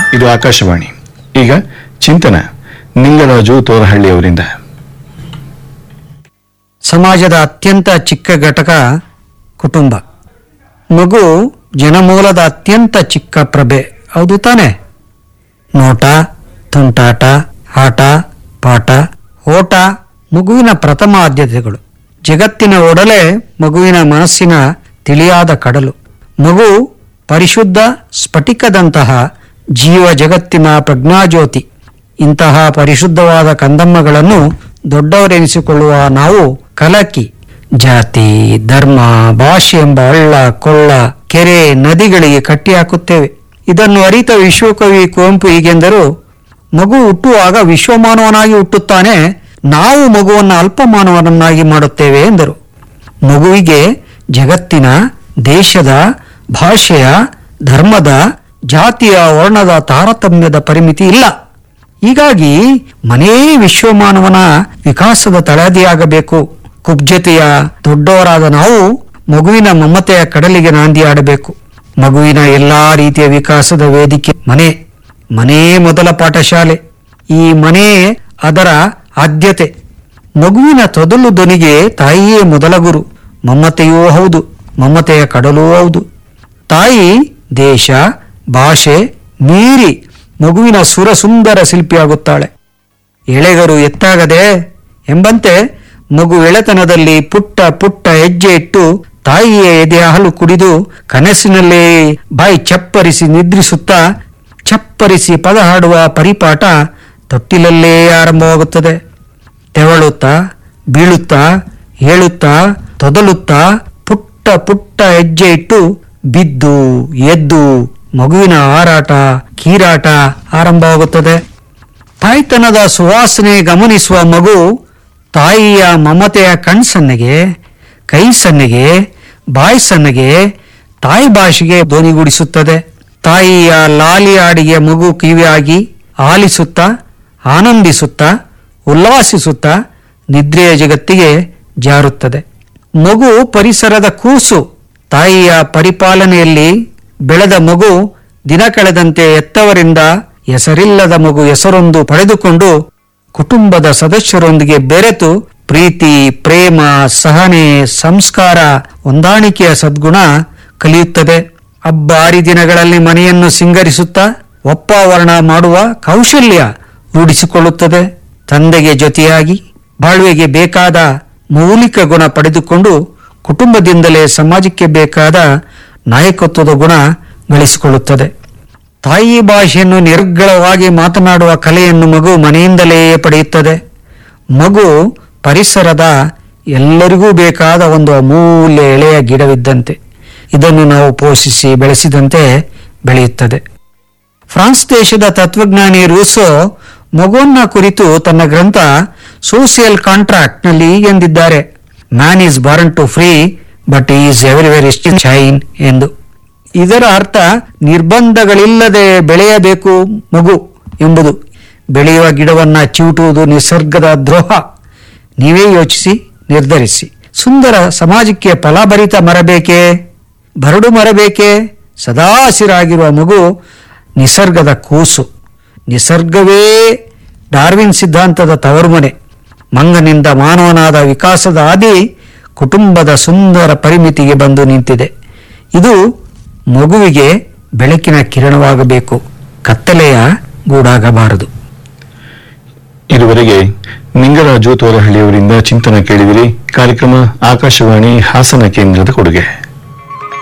ಇದು ಆಕಾಶವಾಣಿ. ಈಗ ಚಿಂತನ ನಿಂಗರಾಜು ತೋರಹಳ್ಳಿ ಅವರಿಂದ. ಸಮಾಜದ ಅತ್ಯಂತ ಚಿಕ್ಕ ಘಟಕ ಕುಟುಂಬ. ಮಗು ಜನಮೂಲದ ಅತ್ಯಂತ ಚಿಕ್ಕ ಪ್ರಭೆ, ಹೌದು ತಾನೆ? ನೋಟ, ತುಂಟಾಟ, ಆಟ, ಪಾಠ, ಓಟ ಮಗುವಿನ ಪ್ರಥಮ ಆದ್ಯತೆಗಳು. ಜಗತ್ತಿನ ಒಡಲೆ ಮಗುವಿನ ಮನಸ್ಸಿನ ತಿಳಿಯಾದ ಕಡಲು. ಮಗು ಪರಿಶುದ್ಧ ಸ್ಫಟಿಕದಂತಹ ಜೀವ ಜಗತ್ತಿನ ಪ್ರಜ್ಞಾಜ್ಯೋತಿ. ಇಂತಹ ಪರಿಶುದ್ಧವಾದ ಕಂದಮ್ಮಗಳನ್ನು ದೊಡ್ಡವರೆನಿಸಿಕೊಳ್ಳುವ ನಾವು ಕಲಕಿ ಜಾತಿ, ಧರ್ಮ, ಭಾಷೆ ಎಂಬ ಹಳ್ಳ ಕೊಳ್ಳ, ಕೆರೆ, ನದಿಗಳಿಗೆ ಕಟ್ಟಿ ಹಾಕುತ್ತೇವೆ. ಇದನ್ನು ಅರಿತ ವಿಶ್ವಕವಿ ಕುವೆಂಪು ಹೀಗೆಂದರು: ಮಗು ಹುಟ್ಟುವಾಗ ವಿಶ್ವಮಾನವನಾಗಿ ಹುಟ್ಟುತ್ತಾನೆ, ನಾವು ಮಗುವನ್ನು ಅಲ್ಪಮಾನವನನ್ನಾಗಿ ಮಾಡುತ್ತೇವೆ ಎಂದರು. ಮಗುವಿಗೆ ಜಗತ್ತಿನ, ದೇಶದ, ಭಾಷೆಯ, ಧರ್ಮದ, ಜಾತಿಯ, ವರ್ಣದ ತಾರತಮ್ಯದ ಪರಿಮಿತಿ ಇಲ್ಲ. ಹೀಗಾಗಿ ಮನೇ ವಿಶ್ವಮಾನವನ ವಿಕಾಸದ ತಳಹದಿಯಾಗಬೇಕು. ಕುಬ್ಜತೆಯ ದೊಡ್ಡವರಾದ ನಾವು ಮಗುವಿನ ಮಮತೆಯ ಕಡಲಿಗೆ ನಾಂದಿ ಆಡಬೇಕು. ಮಗುವಿನ ಎಲ್ಲಾ ರೀತಿಯ ವಿಕಾಸದ ವೇದಿಕೆ ಮನೆ. ಮನೇ ಮೊದಲ ಪಾಠಶಾಲೆ. ಈ ಮನೆ ಅದರ ಆದ್ಯತೆ. ಮಗುವಿನ ತೊದಲು ಧ್ವನಿಗೆ ತಾಯಿಯೇ ಮೊದಲ ಗುರು. ಮಮತೆಯೂ ಹೌದು, ಮಮತೆಯ ಕಡಲೂ ಹೌದು. ತಾಯಿ ದೇಶ, ಭಾಷೆ ಮೀರಿ ಮಗುವಿನ ಸುರಸುಂದರ ಶಿಲ್ಪಿಯಾಗುತ್ತಾಳೆ. ಎಳೆಗರು ಎತ್ತಾಗದೆ ಎಂಬಂತೆ ಮಗು ಎಳೆತನದಲ್ಲಿ ಪುಟ್ಟ ಪುಟ್ಟ ಹೆಜ್ಜೆ ಇಟ್ಟು ತಾಯಿಯ ಎದೆ ಹಾಲು ಕುಡಿದು ಕನಸಿನಲ್ಲೇ ಬಾಯಿ ಚಪ್ಪರಿಸಿ ನಿದ್ರಿಸುತ್ತಾ ಚಪ್ಪರಿಸಿ ಪದ ಹಾಡುವ ಪರಿಪಾಠ ತೊಟ್ಟಿಲಲ್ಲೇ ಆರಂಭವಾಗುತ್ತದೆ. ತೆವಳುತ್ತಾ, ಬೀಳುತ್ತಾ, ಹೇಳುತ್ತಾ, ತೊದಲುತ್ತಾ ಪುಟ್ಟ ಪುಟ್ಟ ಹೆಜ್ಜೆ ಇಟ್ಟು ಬಿದ್ದು ಎದ್ದು ಮಗುವಿನ ಹಾರಾಟ, ಕೀರಾಟ ಆರಂಭವಾಗುತ್ತದೆ. ತಾಯ್ತನದ ಸುವಾಸನೆ ಗಮನಿಸುವ ಮಗು ತಾಯಿಯ ಮಮತೆಯ ಕಣ್ಸನ್ನೆಗೆ, ಕೈ ಸನ್ನೆಗೆ, ಬಾಯಿ ಸನ್ನೆಗೆ, ತಾಯಿ ಭಾಷೆಗೆ ಧ್ವನಿಗೂಡಿಸುತ್ತದೆ. ತಾಯಿಯ ಲಾಲಿ ಹಾಡಿಗೆ ಮಗು ಕಿವಿಯಾಗಿ ಆಲಿಸುತ್ತಾ, ಆನಂದಿಸುತ್ತಾ, ಉಲ್ಲಾಸಿಸುತ್ತಾ ನಿದ್ರೆಯ ಜಗತ್ತಿಗೆ ಜಾರುತ್ತದೆ. ಮಗು ಪರಿಸರದ ಕೂಸು. ತಾಯಿಯ ಪರಿಪಾಲನೆಯಲ್ಲಿ ಬೆಳೆದ ಮಗು ದಿನ ಕಳೆದಂತೆ ಎತ್ತವರಿಂದ ಹೆಸರಿಲ್ಲದ ಮಗು ಹೆಸರೊಂದು ಪಡೆದುಕೊಂಡು ಕುಟುಂಬದ ಸದಸ್ಯರೊಂದಿಗೆ ಬೆರೆತು ಪ್ರೀತಿ, ಪ್ರೇಮ, ಸಹನೆ, ಸಂಸ್ಕಾರ, ಹೊಂದಾಣಿಕೆಯ ಸದ್ಗುಣ ಕಲಿಯುತ್ತದೆ. ಹಬ್ಬ ಹರಿದಿನಗಳಲ್ಲಿ ಮನೆಯನ್ನು ಸಿಂಗರಿಸುತ್ತಾ ಒಪ್ಪಾವರಣ ಮಾಡುವ ಕೌಶಲ್ಯ ರೂಢಿಸಿಕೊಳ್ಳುತ್ತದೆ. ತಂದೆಗೆ ಜೊತೆಯಾಗಿ ಬಾಳ್ವೆಗೆ ಬೇಕಾದ ಮೌಲಿಕ ಗುಣ ಪಡೆದುಕೊಂಡು ಕುಟುಂಬದಿಂದಲೇ ಸಮಾಜಕ್ಕೆ ಬೇಕಾದ ನಾಯಕತ್ವದ ಗುಣ ಗಳಿಸಿಕೊಳ್ಳುತ್ತದೆ. ತಾಯಿ ಭಾಷೆಯನ್ನು ನಿರ್ಗಳವಾಗಿ ಮಾತನಾಡುವ ಕಲೆಯನ್ನು ಮಗು ಮನೆಯಿಂದಲೇ ಪಡೆಯುತ್ತದೆ. ಮಗು ಪರಿಸರದ ಎಲ್ಲರಿಗೂ ಬೇಕಾದ ಒಂದು ಅಮೂಲ್ಯ ಎಳೆಯ ಗಿಡವಿದ್ದಂತೆ. ಇದನ್ನು ನಾವು ಪೋಷಿಸಿ ಬೆಳೆಸಿದಂತೆ ಬೆಳೆಯುತ್ತದೆ. ಫ್ರಾನ್ಸ್ ದೇಶದ ತತ್ವಜ್ಞಾನಿ ರೂಸೋ ಮಗುವನ್ನ ಕುರಿತು ತನ್ನ ಗ್ರಂಥ ಸೋಷಿಯಲ್ ಕಾಂಟ್ರಾಕ್ಟ್ ನಲ್ಲಿ ಹೀಗೆಂದಿದ್ದಾರೆ: man is Born to free but is everywhere shine ಎಂದು. ಇದರ ಅರ್ಥ ನಿರ್ಬಂಧಗಳಿಲ್ಲದೆ ಬೆಳೆಯಬೇಕು ಮಗು ಎಂಬುದು. ಬೆಳೆಯುವ ಗಿಡವನ್ನ ಚಿವುಟುವುದು ನಿಸರ್ಗದ ದ್ರೋಹ. ನೀವೇ ಯೋಚಿಸಿ, ನಿರ್ಧರಿಸಿ. ಸುಂದರ ಸಮಾಜಕ್ಕೆ ಫಲಭರಿತ ಮರ ಬೇಕೇ? ಬರಡು ಮರ ಬೇಕೇ? ಸದಾ ಹಸಿರಾಗಿರುವ ಮಗು ನಿಸರ್ಗದ ಕೂಸು. ನಿಸರ್ಗವೇ ಡಾರ್ವಿನ್ ಸಿದ್ಧಾಂತದ ತವರುಮನೆ. ಮಂಗನಿಂದ ಮಾನವನಾದ ವಿಕಾಸದ ಹಾದಿ ಕುಟುಂಬದ ಸುಂದರ ಪರಿಮಿತಿಗೆ ಬಂದು ನಿಂತಿದೆ. ಇದು ಮಗುವಿಗೆ ಬೆಳಕಿನ ಕಿರಣವಾಗಬೇಕು, ಕತ್ತಲೆಯ ಗೂಡಾಗಬಾರದು. ಇದುವರೆಗೆ ನಿಂಗರಾಜು ತೋರಹಳ್ಳಿಯವರಿಂದ ಚಿಂತನ ಕೇಳಿದಿರಿ. ಕಾರ್ಯಕ್ರಮ ಆಕಾಶವಾಣಿ ಹಾಸನ ಕೇಂದ್ರದ ಕೊಡುಗೆ.